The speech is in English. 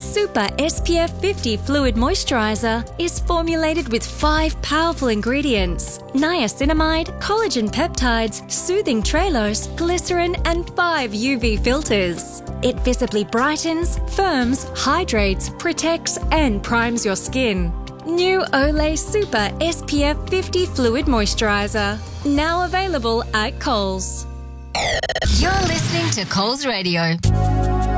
Super SPF 50 Fluid Moisturiser is formulated with 5 powerful ingredients: niacinamide, collagen peptides, soothing trehalose, glycerin, and 5 UV filters. It visibly brightens, firms, hydrates, protects, and primes your skin. New Olay Super SPF 50 Fluid Moisturiser. Now available at Coles. You're listening to Coles Radio.